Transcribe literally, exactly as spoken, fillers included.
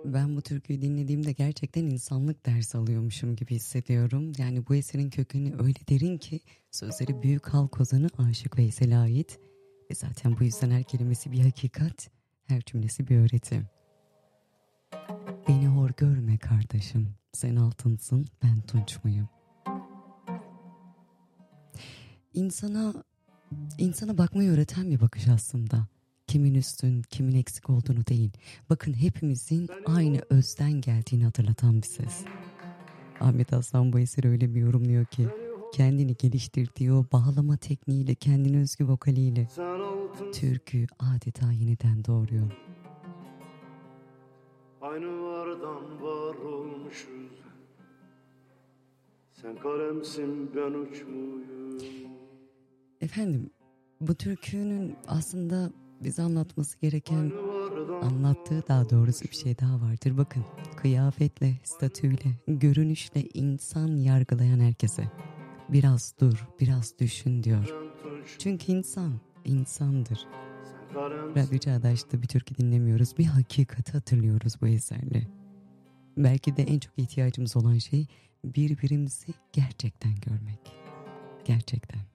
Ben bu türküyü dinlediğimde gerçekten insanlık dersi alıyormuşum gibi hissediyorum. Yani bu eserin kökeni öyle derin ki sözleri büyük halk ozanı Aşık Veysel'e ait. Ve zaten bu yüzden her kelimesi bir hakikat, her cümlesi bir öğreti. Beni hor görme kardeşim, sen altınsın, ben tunç muyum? İnsana, insana bakmayı öğreten bir bakış aslında. Kimin üstün, kimin eksik olduğunu değil. Bakın hepimizin aynı özden geldiğini hatırlatan bir ses. Ahmet Aslan bu eseri öyle bir yorumluyor ki kendini geliştirdiği o bağlama tekniğiyle, kendine özgü vokaliyle türkü adeta yeniden doğuruyor. Aynı vardan var olmuşuz. Sen kalemsin, ben uç muyum? Efendim, bu türkünün aslında bize anlatması gereken, anlattığı daha doğrusu bir şey daha vardır. Bakın, kıyafetle, statüyle, görünüşle insan yargılayan herkese biraz dur, biraz düşün diyor. Çünkü insan, insandır. Radyo Çağdaş'ta bir türkü dinlemiyoruz, bir hakikati hatırlıyoruz bu eserle. Belki de en çok ihtiyacımız olan şey birbirimizi gerçekten görmek. Gerçekten.